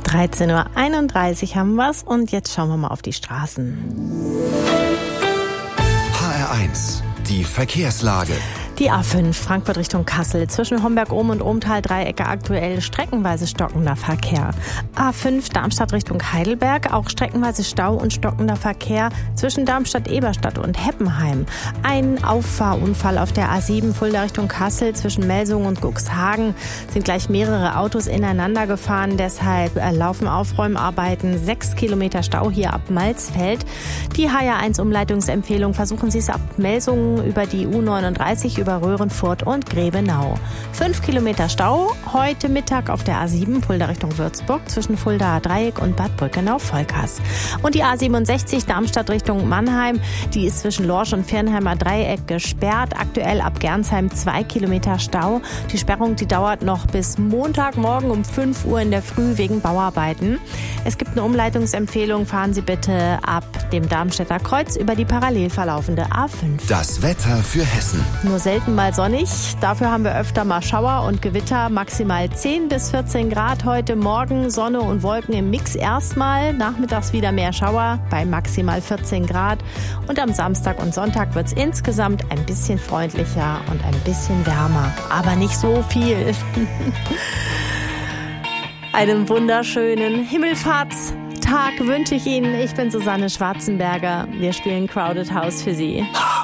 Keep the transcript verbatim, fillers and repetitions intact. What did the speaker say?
dreizehn Uhr einunddreißig haben wir's und jetzt schauen wir mal auf die Straßen. H R eins, die Verkehrslage. Die A fünf Frankfurt Richtung Kassel, zwischen Homberg-Ohm und Ohmtal-Dreiecke aktuell streckenweise stockender Verkehr. A fünf Darmstadt Richtung Heidelberg, auch streckenweise Stau und stockender Verkehr zwischen Darmstadt-Eberstadt und Heppenheim. Ein Auffahrunfall auf der A sieben Fulda Richtung Kassel, zwischen Melsungen und Cuxhagen sind gleich mehrere Autos ineinander gefahren, deshalb laufen Aufräumarbeiten, sechs Kilometer Stau hier ab Malzfeld. Die H R eins Umleitungsempfehlung, versuchen Sie es ab Melsungen über die U neununddreißig über Röhrenfurt und Grebenau. Fünf Kilometer Stau heute Mittag auf der A sieben Fulda Richtung Würzburg zwischen Fuldaer Dreieck und Bad Brückenau-Volkers. Und die A siebenundsechzig Darmstadt Richtung Mannheim, die ist zwischen Lorsch und Viernheimer Dreieck gesperrt. Aktuell ab Gernsheim zwei Kilometer Stau. Die Sperrung, die dauert noch bis Montagmorgen um fünf Uhr in der Früh wegen Bauarbeiten. Es gibt eine Umleitungsempfehlung. Fahren Sie bitte ab dem Darmstädter Kreuz über die parallel verlaufende A fünf. Das Wetter für Hessen. Nur selten mal sonnig, dafür haben wir öfter mal Schauer und Gewitter, maximal zehn bis vierzehn Grad heute Morgen, Sonne und Wolken im Mix erstmal, nachmittags wieder mehr Schauer bei maximal vierzehn Grad und am Samstag und Sonntag wird es insgesamt ein bisschen freundlicher und ein bisschen wärmer, aber nicht so viel. Einen wunderschönen Himmelfahrtstag wünsche ich Ihnen. Ich bin Susanne Schwarzenberger. Wir spielen Crowded House für Sie.